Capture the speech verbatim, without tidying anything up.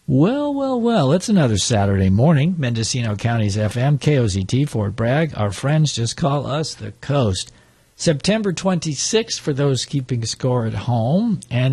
Well, well, well, it's another Saturday morning. Mendocino County's F M, K O Z T, Fort Bragg. Our friends just call us the Coast. September twenty-sixth for those keeping score at home. And